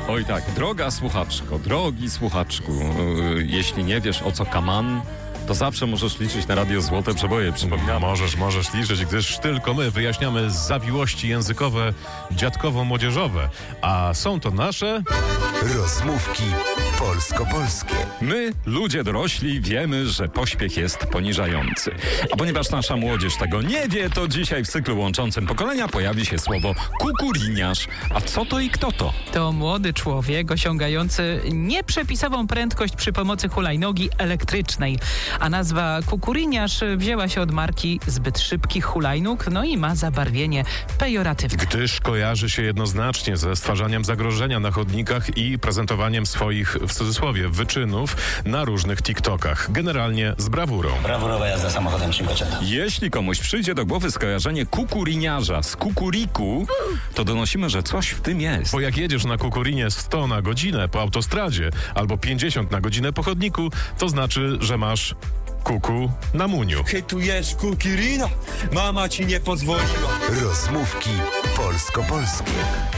Oj tak, droga słuchaczko, drogi słuchaczku, jeśli nie wiesz o co kaman, to zawsze możesz liczyć na Radio Złote Przeboje, przypominam. Możesz liczyć, gdyż tylko my wyjaśniamy zawiłości językowe, dziadkowo-młodzieżowe. A są to nasze... Rozmówki polsko-polskie. My, ludzie dorośli, wiemy, że pośpiech jest poniżający. A ponieważ nasza młodzież tego nie wie, to dzisiaj w cyklu łączącym pokolenia pojawi się słowo kukuriniarz. A co to i kto to? To młody człowiek osiągający nieprzepisową prędkość przy pomocy hulajnogi elektrycznej. A nazwa kukuriniarz wzięła się od marki zbyt szybkich hulajnóg, no i ma zabarwienie pejoratywne. Gdyż kojarzy się jednoznacznie ze stwarzaniem zagrożenia na chodnikach i prezentowaniem swoich, w cudzysłowie, wyczynów na różnych TikTokach. Generalnie z brawurą. Brawurowa jazda samochodem 500. Jeśli komuś przyjdzie do głowy skojarzenie kukuriniarza z kukuriku, to donosimy, że coś w tym jest. Bo jak jedziesz na kukurinie 100 na godzinę po autostradzie albo 50 na godzinę po chodniku, to znaczy, że masz kuku na muniu. Chytujesz kukurina? Mama ci nie pozwoliła. Rozmówki polsko-polskie.